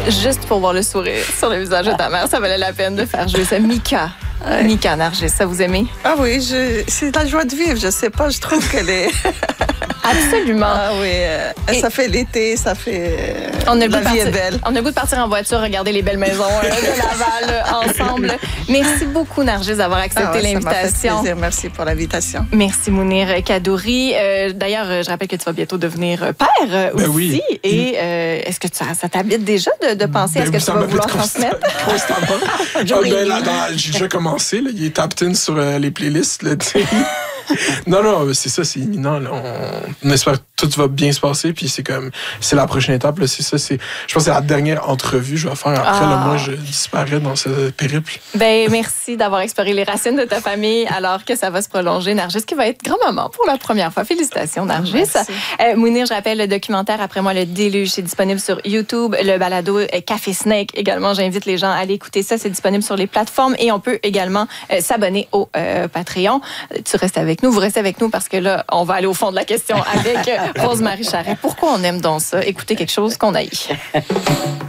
Juste pour voir le sourire sur le visage de ta mère, ça valait la peine de faire jouer ça. Mika. Ouais. Mika Nargis, ça vous aimez? Ah oui, c'est la joie de vivre. Je sais pas, je trouve qu'elle est... Absolument. Ah oui, ça fait l'été, ça fait... la vie est belle. On a le goût de partir en voiture, regarder les belles maisons de Laval ensemble. Merci beaucoup, Nargis, d'avoir accepté l'invitation. Ça m'a fait plaisir. Merci pour l'invitation. Merci, Mounir Kadouri. D'ailleurs, je rappelle que tu vas bientôt devenir père aussi. Oui. Et est-ce que ça t'habite déjà de penser à ce que tu vas vouloir transmettre? Constamment. J'ai déjà commencé. Là, il est tapped in sur les playlists. Là, non, c'est ça, c'est imminent. Là. On espère que tout va bien se passer. Puis c'est la prochaine étape. Là, c'est ça. Je pense que c'est la dernière entrevue que je vais faire. Après, là, moi, je disparais dans ce périple. Merci d'avoir exploré les racines de ta famille alors que ça va se prolonger. Nargis, qui va être grand-maman pour la première fois. Félicitations, Nargis. Mounir, je rappelle, le documentaire Après moi, le déluge, c'est disponible sur YouTube. Le balado Café Snake également. J'invite les gens à aller écouter ça. C'est disponible sur les plateformes et on peut également s'abonner au Patreon. Tu restes avec nous. Vous restez avec nous parce que là, on va aller au fond de la question avec Rose-Marie Charret. Pourquoi on aime donc ça? Écouter quelque chose qu'on haït.